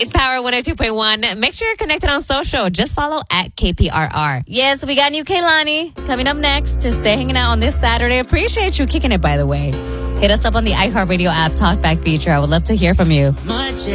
It's Power 102.1. Make sure you're connected on social. Just follow at KPRR. Yes, we got new Kaylani coming up next. Just stay hanging out on this Saturday. Appreciate you kicking it, by the way. Hit us up on the iHeartRadio app talkback feature. I would love to hear from you.